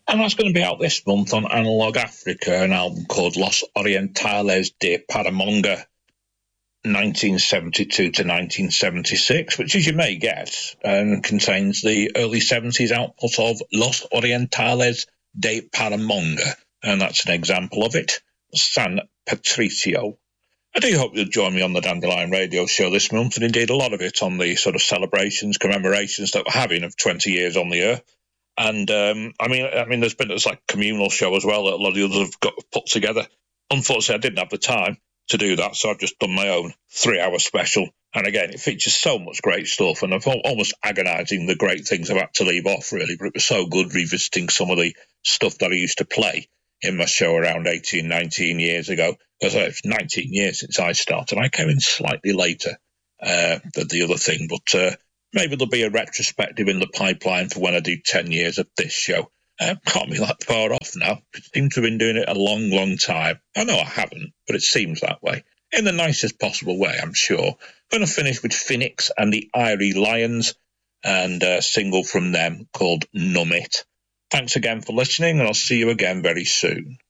And that's going to be out this month on Analog Africa, an album called Los Orientales de Paramonga, 1972 to 1976, which, as you may guess, contains the early 70s output of Los Orientales de Paramonga, and that's an example of it, San Patricio. I do hope you'll join me on the Dandelion Radio Show this month, and indeed a lot of it on the sort of celebrations, commemorations that we're having of 20 years on the air. And I mean, there's been this like communal show as well that a lot of the others have got put together. Unfortunately, I didn't have the time to do that, so I've just done my own 3-hour special. And again, it features so much great stuff, and I'm almost agonising the great things I've had to leave off, really. But it was so good revisiting some of the stuff that I used to play in my show around 18, 19 years ago. Because it's 19 years since I started. I came in slightly later than the other thing, but maybe there'll be a retrospective in the pipeline for when I do 10 years of this show. Can't be that far off now. I seem to have been doing it a long, long time. I know I haven't, but it seems that way. In the nicest possible way, I'm sure. I'm going to finish with Phoenix and the Irie Lions and a single from them called Numb It. Thanks again for listening, and I'll see you again very soon.